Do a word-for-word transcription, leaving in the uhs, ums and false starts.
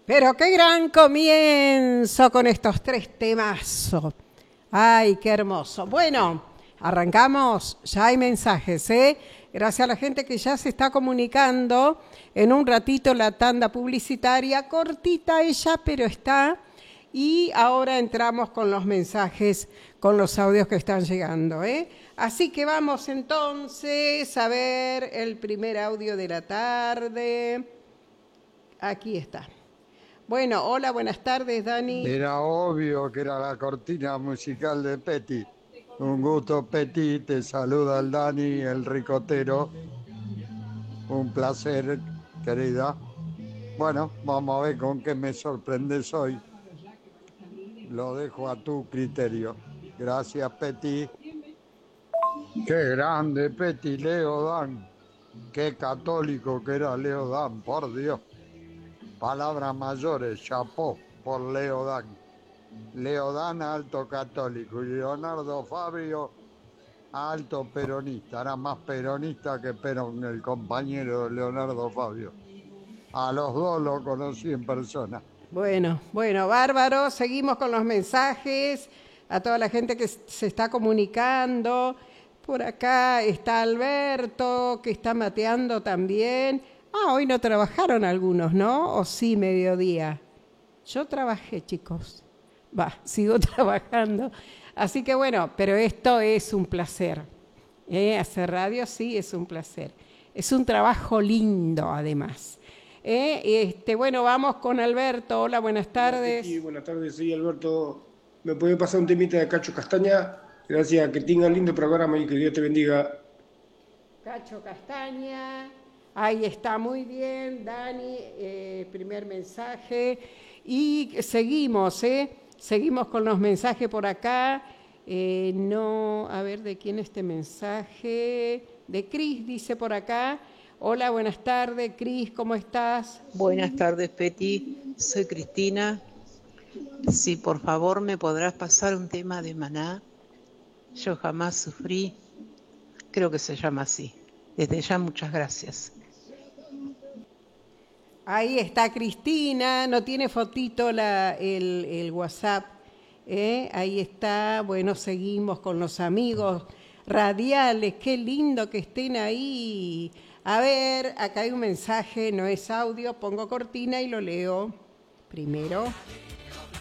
Pero qué gran comienzo con estos tres temazos. Ay, qué hermoso. Bueno, arrancamos. Ya hay mensajes, ¿eh? Gracias a la gente que ya se está comunicando. En un ratito la tanda publicitaria, cortita ella, pero está. Y ahora entramos con los mensajes, con los audios que están llegando, ¿eh? Así que vamos entonces a ver el primer audio de la tarde. Aquí está. Bueno, hola, buenas tardes, Dani. Era obvio que era la cortina musical de Petty. Un gusto, Petty. Te saluda el Dani, el ricotero. Un placer, querida. Bueno, vamos a ver con qué me sorprendes hoy. Lo dejo a tu criterio. Gracias, Petty. Qué grande, Petty, Leo Dan. Qué católico que era Leo Dan, por Dios. Palabras mayores, chapó por Leo Dan. Leo Dan, alto católico, y Leonardo Fabio, alto peronista. Era más peronista que Perón, el compañero de Leonardo Fabio. A los dos lo conocí en persona. Bueno, bueno, bárbaro. Seguimos con los mensajes. A toda la gente que se está comunicando. Por acá está Alberto, que está mateando también. Ah, hoy no trabajaron algunos, ¿no? ¿O sí, mediodía? Yo trabajé, chicos. Va, sigo trabajando. Así que bueno, pero esto es un placer. ¿eh? Hacer radio sí es un placer. Es un trabajo lindo, además. ¿eh? Este, bueno, vamos con Alberto. Hola, buenas tardes. Sí, buenas tardes, soy Alberto. ¿Me puede pasar un temita de Cacho Castaña? Gracias, que tengan lindo programa y que Dios te bendiga. Cacho Castaña. Ahí está, muy bien, Dani, eh, primer mensaje. Y seguimos, ¿eh? Seguimos con los mensajes por acá. Eh, no, a ver, ¿de quién este mensaje? De Cris, dice por acá. Hola, buenas tardes, Cris, ¿cómo estás? Buenas tardes, Peti. Soy Cristina. Si por favor me podrás pasar un tema de Maná. Yo jamás sufrí. Creo que se llama así. Desde ya, muchas gracias. Ahí está Cristina, no tiene fotito la, el, el WhatsApp. ¿eh? Ahí está, bueno, seguimos con los amigos radiales, qué lindo que estén ahí. A ver, acá hay un mensaje, no es audio, pongo cortina y lo leo primero.